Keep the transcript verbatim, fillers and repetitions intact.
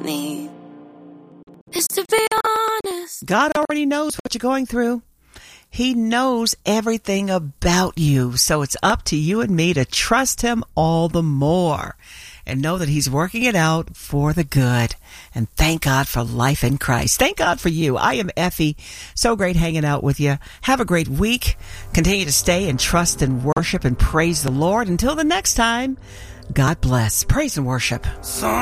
me is to be honest. God already knows what you're going through. He knows everything about you. So it's up to you and me to trust him all the more and know that he's working it out for the good. And thank God for life in Christ. Thank God for you. I am Effie. So great hanging out with you. Have a great week. Continue to stay and trust and worship and praise the Lord. Until the next time, God bless. Praise and worship.